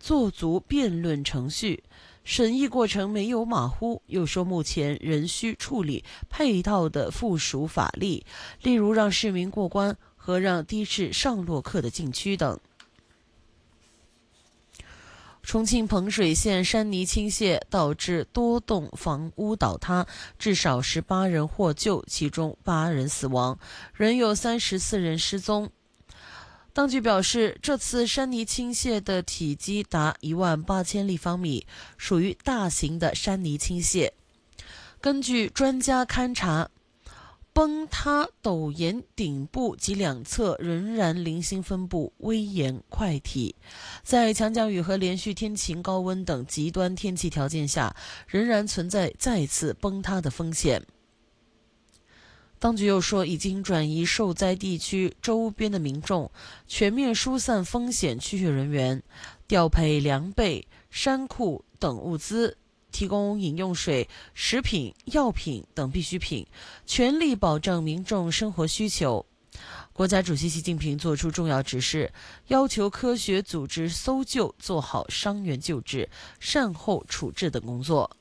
做足辩论程序，审议过程没有马虎。又说目前仍需处理配套的附属法例，例如让市民过关和让的士上落客的禁区等。重庆彭水县山泥倾泻导致多栋房屋倒塌，至少18人获救，其中8人死亡，仍有34人失踪。当局表示，这次山泥倾泻的体积达18000立方米，属于大型的山泥倾泻。根据专家勘察，崩塌陡岩顶部及两侧仍然零星分布微岩块体，在强降雨和连续天晴、高温等极端天气条件下，仍然存在再次崩塌的风险。当局又说，已经转移受灾地区周边的民众，全面疏散风险区域人员，调配粮备、山库等物资，提供饮用水、食品、药品等必需品，全力保障民众生活需求。国家主席习近平作出重要指示，要求科学组织搜救，做好伤员救治、善后处置等工作。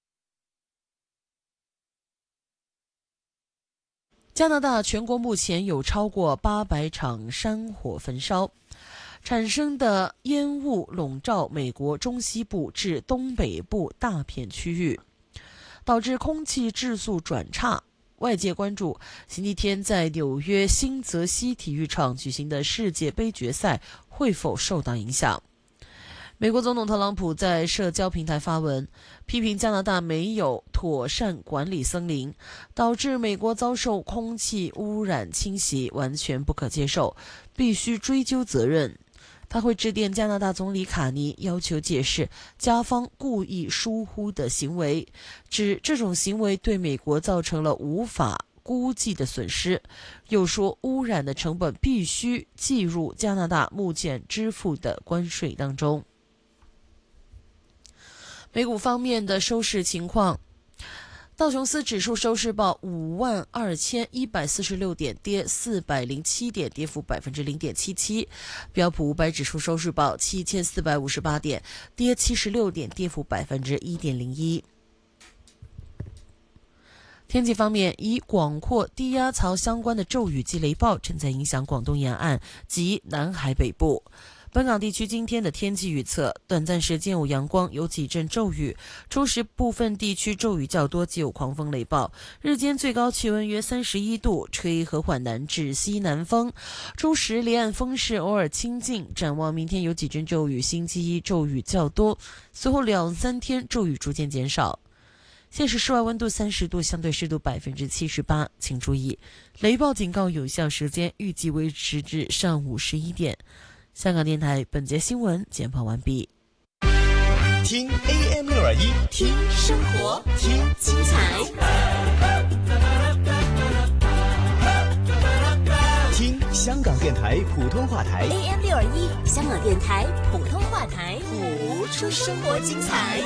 加拿大全国目前有超过800场山火焚烧，产生的烟雾笼罩美国中西部至东北部大片区域，导致空气质素转差。外界关注星期天在纽约新泽西体育场举行的世界杯决赛会否受到影响。美国总统特朗普在社交平台发文，批评加拿大没有妥善管理森林，导致美国遭受空气污染侵袭，完全不可接受，必须追究责任。他会致电加拿大总理卡尼，要求解释加方故意疏忽的行为，指这种行为对美国造成了无法估计的损失，又说污染的成本必须计入加拿大目前支付的关税当中。美股方面的收市情况，道琼斯指数收市报52146点，跌407点，跌幅0.77%。标普500指数收市报7458点，跌76点，跌幅1.01%。天气方面，与广阔低压槽相关的骤雨及雷暴正在影响广东沿岸及南海北部。本港地区今天的天气预测，短暂时间有阳光，有几阵骤雨，初时部分地区骤雨较多，既有狂风雷暴。日间最高气温约31度，吹和缓南至西南风。初时离岸风势偶尔清劲。展望明天有几阵骤雨，星期一骤雨较多，随后2-3天骤雨逐渐减少。现时室外温度30度，相对湿度78%，请注意，雷暴警告有效时间预计维持至上午11点。香港电台本节新闻简报完毕。 听 AM621， 听生活，听精彩， 听香港电台普通话台 AM621， 香港电台普通话台，谱出生活精彩。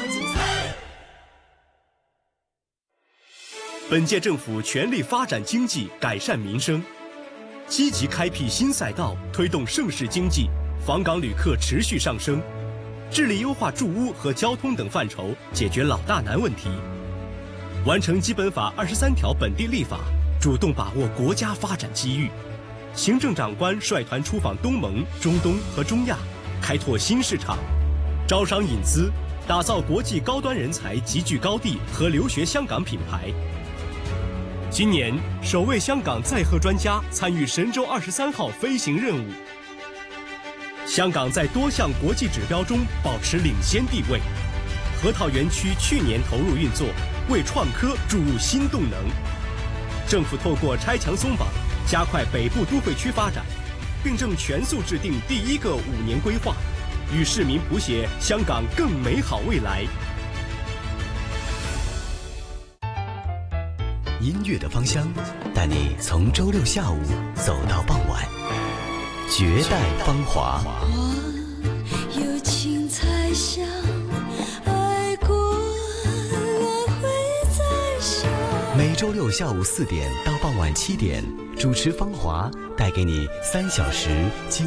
本届政府全力发展经济，改善民生，积极开辟新赛道，推动盛世经济，访港旅客持续上升，致力优化住屋和交通等范畴，解决老大难问题，完成基本法23条本地立法，主动把握国家发展机遇。行政长官率团出访东盟、中东和中亚，开拓新市场，招商引资，打造国际高端人才集聚高地和留学香港品牌。今年首位香港载荷专家参与神舟23号飞行任务。香港在多项国际指标中保持领先地位。河套园区去年投入运作，为创科注入新动能。政府透过拆墙松绑，加快北部都会区发展，并正全速制定第一个5年规划，与市民谱写香港更美好未来。 音乐的芳香，带你从周六下午走到傍晚，绝代芳华。 花有青菜香，爱过了会再想。 每周六下午4点到傍晚7点，主持芳华带给你3小时